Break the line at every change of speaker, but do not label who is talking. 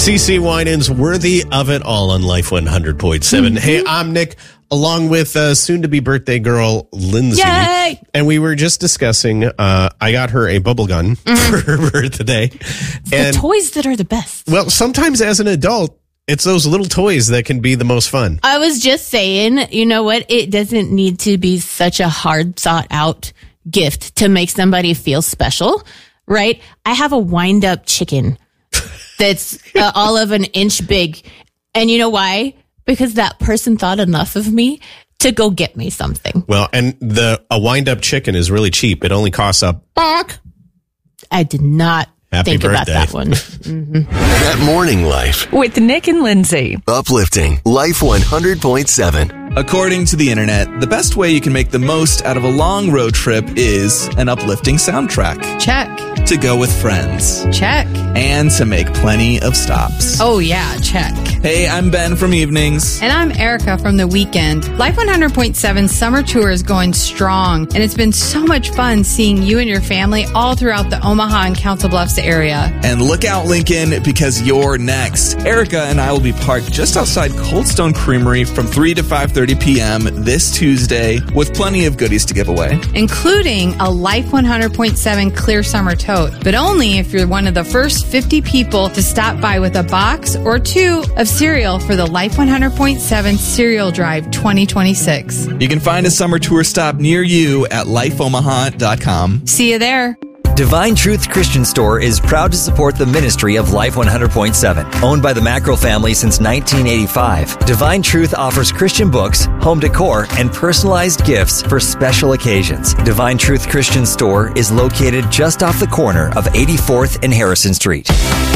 CeCe Winans, Worthy of It All on Life 100.7. Hey, I'm Nick, along with soon-to-be birthday girl, Lindsay.
Yay!
And we were just discussing, I got her a bubble gun for her birthday.
The toys that are the best.
Well, sometimes as an adult, it's those little toys that can be the most fun.
I was just saying, you know what? It doesn't need to be such a hard thought out gift to make somebody feel special, right? I have a wind up chicken that's all of an inch big. And you know why? Because that person thought enough of me to go get me something.
Well, and a wind up chicken is really cheap. It only costs a buck.
I did not
Happy
think
birthday.
about that one.
That Morning Life.
With Nick and Lindsay.
Uplifting Life 100.7.
According to the internet, the best way you can make the most out of a long road trip is an uplifting soundtrack.
Check.
To go with friends.
Check.
And to make plenty of stops.
Oh, yeah, check.
Hey, I'm Ben from Evenings.
And I'm Erica from The Weekend. Life 100.7 summer tour is going strong, and it's been so much fun seeing you and your family all throughout the Omaha and Council Bluffs area.
And look out, Lincoln, because you're next. Erica and I will be parked just outside Cold Stone Creamery from 3 to 5:30 p.m. this Tuesday with plenty of goodies to give away.
Including a Life 100.7 clear summer tote, but only if you're one of the first 50 people to stop by with a box or two of cereal for the Life 100.7 Cereal Drive 2026.
You can find a summer tour stop near you at lifeomaha.com.
See you there.
Divine Truth Christian Store is proud to support the ministry of Life 100.7. Owned by the Mackerel family since 1985, Divine Truth offers Christian books, home decor, and personalized gifts for special occasions. Divine Truth Christian Store is located just off the corner of 84th and Harrison Street.